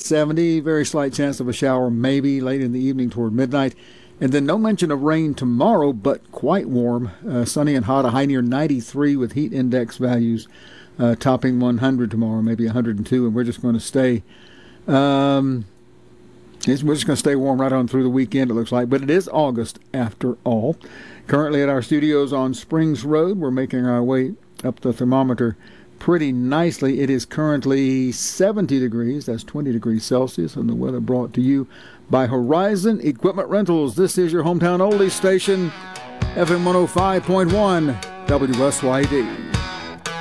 70, very slight chance of a shower maybe late in the evening toward midnight. And then no mention of rain tomorrow, but quite warm, sunny and hot, a high near 93 with heat index values topping 100 tomorrow, maybe 102, and we're just going to stay we're just going to stay warm right on through the weekend, it looks like. But it is August after all. Currently at our studios on Springs Road, we're making our way up the thermometer pretty nicely. It is currently 70 degrees. That's 20 degrees Celsius. And the weather brought to you by Horizon Equipment Rentals. This is your hometown oldies station, FM 105.1 WSYD.